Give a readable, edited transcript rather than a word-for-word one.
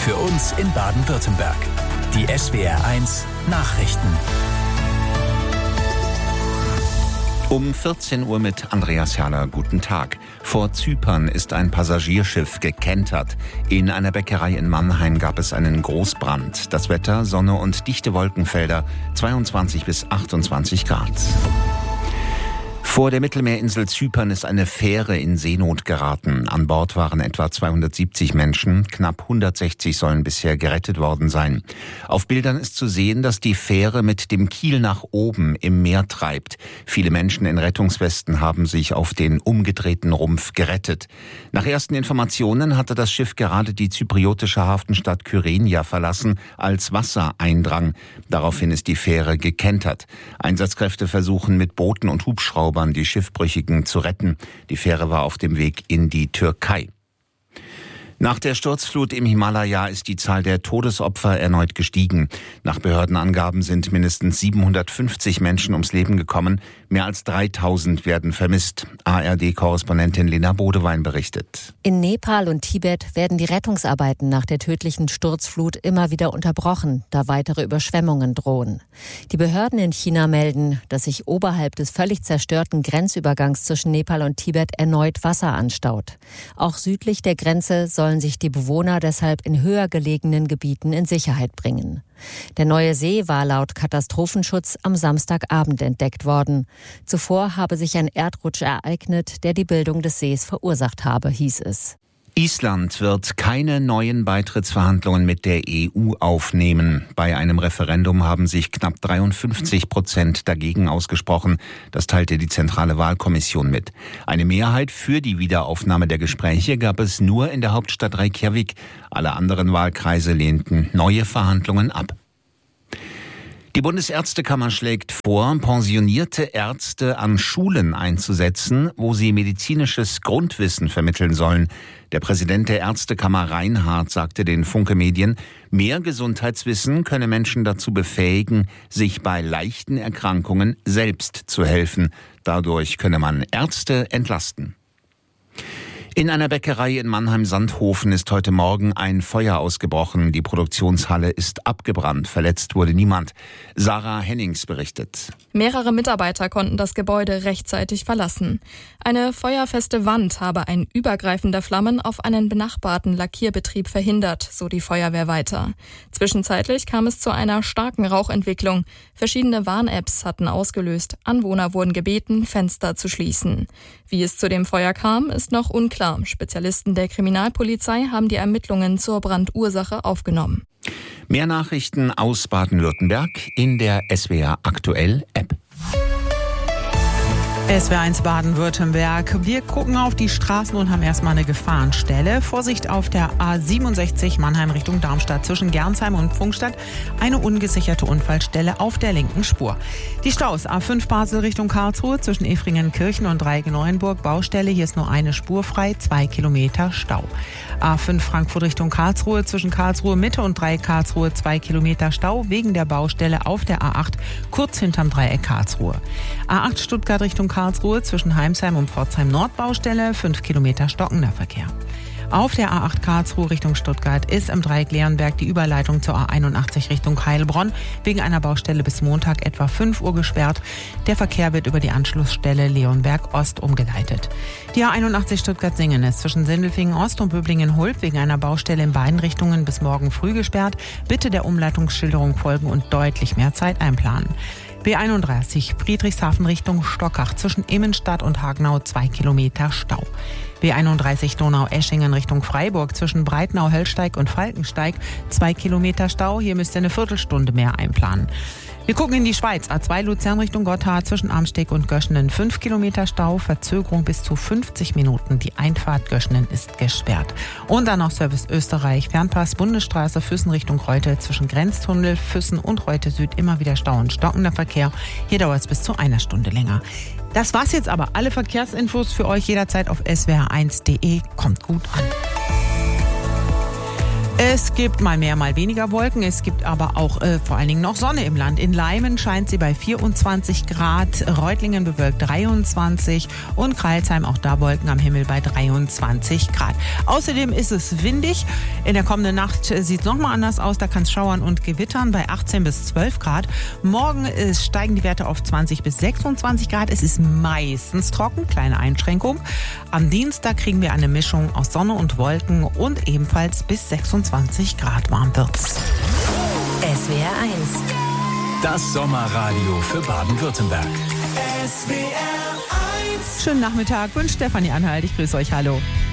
Für uns in Baden-Württemberg. Die SWR1 Nachrichten. Um 14 Uhr mit Andreas Herrler. Guten Tag. Vor Zypern ist ein Passagierschiff gekentert. In einer Bäckerei in Mannheim gab es einen Großbrand. Das Wetter, Sonne und dichte Wolkenfelder, 22 bis 28 Grad. Vor der Mittelmeerinsel Zypern ist eine Fähre in Seenot geraten. An Bord waren etwa 270 Menschen. Knapp 160 sollen bisher gerettet worden sein. Auf Bildern ist zu sehen, dass die Fähre mit dem Kiel nach oben im Meer treibt. Viele Menschen in Rettungswesten haben sich auf den umgedrehten Rumpf gerettet. Nach ersten Informationen hatte das Schiff gerade die zypriotische Hafenstadt Kyrenia verlassen, als Wasser eindrang. Daraufhin ist die Fähre gekentert. Einsatzkräfte versuchen mit Booten und Hubschraubern die Schiffbrüchigen zu retten. Die Fähre war auf dem Weg in die Türkei. Nach der Sturzflut im Himalaya ist die Zahl der Todesopfer erneut gestiegen. Nach Behördenangaben sind mindestens 750 Menschen ums Leben gekommen. Mehr als 3000 werden vermisst. ARD-Korrespondentin Lena Bodewein berichtet. In Nepal und Tibet werden die Rettungsarbeiten nach der tödlichen Sturzflut immer wieder unterbrochen, da weitere Überschwemmungen drohen. Die Behörden in China melden, dass sich oberhalb des völlig zerstörten Grenzübergangs zwischen Nepal und Tibet erneut Wasser anstaut. Auch südlich der Grenze sollen sich die Bewohner deshalb in höher gelegenen Gebieten in Sicherheit bringen. Der neue See war laut Katastrophenschutz am Samstagabend entdeckt worden. Zuvor habe sich ein Erdrutsch ereignet, der die Bildung des Sees verursacht habe, hieß es. Island wird keine neuen Beitrittsverhandlungen mit der EU aufnehmen. Bei einem Referendum haben sich knapp 53% dagegen ausgesprochen. Das teilte die Zentrale Wahlkommission mit. Eine Mehrheit für die Wiederaufnahme der Gespräche gab es nur in der Hauptstadt Reykjavik. Alle anderen Wahlkreise lehnten neue Verhandlungen ab. Die Bundesärztekammer schlägt vor, pensionierte Ärzte an Schulen einzusetzen, wo sie medizinisches Grundwissen vermitteln sollen. Der Präsident der Ärztekammer Reinhardt sagte den Funke Medien, mehr Gesundheitswissen könne Menschen dazu befähigen, sich bei leichten Erkrankungen selbst zu helfen. Dadurch könne man Ärzte entlasten. In einer Bäckerei in Mannheim-Sandhofen ist heute Morgen ein Feuer ausgebrochen. Die Produktionshalle ist abgebrannt. Verletzt wurde niemand. Sarah Hennings berichtet. Mehrere Mitarbeiter konnten das Gebäude rechtzeitig verlassen. Eine feuerfeste Wand habe ein Übergreifen der Flammen auf einen benachbarten Lackierbetrieb verhindert, so die Feuerwehr weiter. Zwischenzeitlich kam es zu einer starken Rauchentwicklung. Verschiedene Warn-Apps hatten ausgelöst. Anwohner wurden gebeten, Fenster zu schließen. Wie es zu dem Feuer kam, ist noch unklar. Spezialisten der Kriminalpolizei haben die Ermittlungen zur Brandursache aufgenommen. Mehr Nachrichten aus Baden-Württemberg in der SWR Aktuell App. SWR1 Baden-Württemberg. Wir gucken auf die Straßen und haben erstmal eine Gefahrenstelle. Vorsicht auf der A67 Mannheim Richtung Darmstadt zwischen Gernsheim und Pfungstadt. Eine ungesicherte Unfallstelle auf der linken Spur. Die Staus A5 Basel Richtung Karlsruhe zwischen Efringen-Kirchen und Dreieck-Neuenburg. Baustelle, hier ist nur eine Spur frei, 2 Kilometer Stau. A5 Frankfurt Richtung Karlsruhe zwischen Karlsruhe Mitte und Dreieck Karlsruhe 2 Kilometer Stau wegen der Baustelle auf der A8 kurz hinterm Dreieck Karlsruhe. A8 Stuttgart Richtung Karlsruhe zwischen Heimsheim und Pforzheim Nordbaustelle 5 Kilometer stockender Verkehr. Auf der A8 Karlsruhe Richtung Stuttgart ist im Dreieck Leonberg die Überleitung zur A81 Richtung Heilbronn wegen einer Baustelle bis Montag etwa 5 Uhr gesperrt. Der Verkehr wird über die Anschlussstelle Leonberg Ost umgeleitet. Die A81 Stuttgart-Singen ist zwischen Sindelfingen Ost und Böblingen-Hulb wegen einer Baustelle in beiden Richtungen bis morgen früh gesperrt. Bitte der Umleitungsschilderung folgen und deutlich mehr Zeit einplanen. B31 Friedrichshafen Richtung Stockach zwischen Immenstadt und Hagenau 2 Kilometer Stau. B31 Donau-Eschingen Richtung Freiburg zwischen Breitnau-Höllsteig und Falkensteig 2 Kilometer Stau. Hier müsst ihr eine Viertelstunde mehr einplanen. Wir gucken in die Schweiz. A2 Luzern Richtung Gotthard zwischen Amsteg und Göschenen 5 Kilometer Stau. Verzögerung bis zu 50 Minuten. Die Einfahrt Göschenen ist gesperrt. Und dann noch Service Österreich. Fernpass Bundesstraße Füssen Richtung Reute zwischen Grenztunnel, Füssen und Reute Süd immer wieder Stau und stockender Verkehr. Hier dauert es bis zu einer Stunde länger. Das war's jetzt aber. Alle Verkehrsinfos für euch jederzeit auf swr1.de. Kommt gut an. Es gibt mal mehr, mal weniger Wolken. Es gibt aber auch vor allen Dingen noch Sonne im Land. In Leimen scheint sie bei 24 Grad, Reutlingen bewölkt 23 und Crailsheim auch da Wolken am Himmel bei 23 Grad. Außerdem ist es windig. In der kommenden Nacht sieht es nochmal anders aus. Da kann es schauern und gewittern bei 18 bis 12 Grad. Morgen steigen die Werte auf 20 bis 26 Grad. Es ist meistens trocken, kleine Einschränkung. Am Dienstag kriegen wir eine Mischung aus Sonne und Wolken und ebenfalls bis 26 Grad warm wird's. SWR 1. Das Sommerradio für Baden-Württemberg. Schönen Nachmittag, wünscht Stefanie Anhalt. Ich grüße euch, hallo.